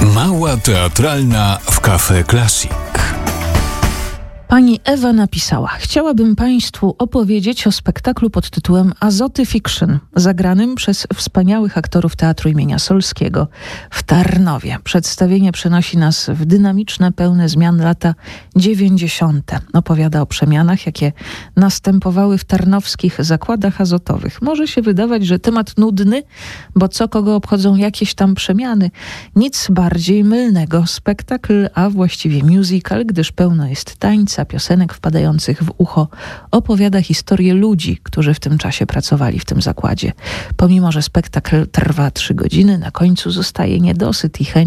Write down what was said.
Mała teatralna w Cafe Classic. Pani Ewa napisała: chciałabym Państwu opowiedzieć o spektaklu pod tytułem Azoty Fiction, zagranym przez wspaniałych aktorów Teatru imienia Solskiego w Tarnowie. Przedstawienie przenosi nas w dynamiczne, pełne zmian lata 90. Opowiada o przemianach, jakie następowały w tarnowskich zakładach azotowych. Może się wydawać, że temat nudny, bo co kogo obchodzą jakieś tam przemiany. Nic bardziej mylnego. Spektakl, a właściwie musical, gdyż pełno jest tańca, piosenek wpadających w ucho, opowiada historię ludzi, którzy w tym czasie pracowali w tym zakładzie. Pomimo że spektakl trwa 3 godziny, na końcu zostaje niedosyt i chęć